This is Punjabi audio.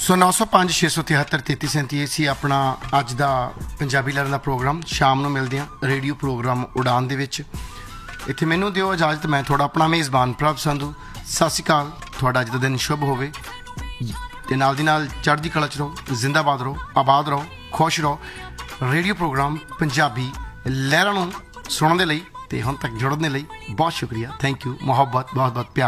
ਸੋ 905 673 3337 ਇਹ ਸੀ ਆਪਣਾ ਅੱਜ ਦਾ ਪੰਜਾਬੀ ਲਹਿਰਾਂ ਦਾ ਪ੍ਰੋਗਰਾਮ। ਸ਼ਾਮ ਨੂੰ ਮਿਲਦੇ ਹਾਂ ਰੇਡੀਓ ਪ੍ਰੋਗਰਾਮ ਉਡਾਨ ਦੇ ਵਿੱਚ। ਇੱਥੇ ਮੈਨੂੰ ਦਿਓ ਇਜਾਜ਼ਤ। ਮੈਂ ਤੁਹਾਡਾ ਆਪਣਾ ਮੇਜ਼ਬਾਨ ਪ੍ਰਭ ਸੰਧੂ। ਸਤਿ ਸ਼੍ਰੀ ਅਕਾਲ। ਤੁਹਾਡਾ ਅੱਜ ਦਾ ਦਿਨ ਸ਼ੁਭ ਹੋਵੇ ਅਤੇ ਨਾਲ ਦੀ ਨਾਲ ਚੜ੍ਹਦੀ ਕਲਾ 'ਚ ਰਹੋ, ਜ਼ਿੰਦਾਬਾਦ ਰਹੋ, ਆਬਾਦ ਰਹੋ, ਖੁਸ਼ ਰਹੋ। ਰੇਡੀਓ ਪ੍ਰੋਗਰਾਮ ਪੰਜਾਬੀ ਲਹਿਰਾਂ ਨੂੰ ਸੁਣਨ ਦੇ ਲਈ ਅਤੇ ਹੁਣ ਤੱਕ ਜੁੜਨ ਦੇ ਲਈ ਬਹੁਤ ਸ਼ੁਕਰੀਆ। Thank you. ਮੁਹੱਬਤ, ਬਹੁਤ ਬਹੁਤ ਪਿਆਰ।